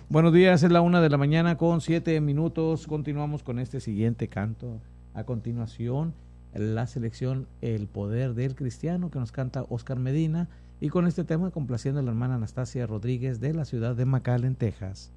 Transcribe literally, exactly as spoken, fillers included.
Buenos días, es la una de la mañana con siete minutos. Continuamos con este siguiente canto. A continuación, la selección El Poder del Cristiano, que nos canta Oscar Medina, y con este tema complaciendo a la hermana Anastasia Rodríguez de la ciudad de McAllen, Texas.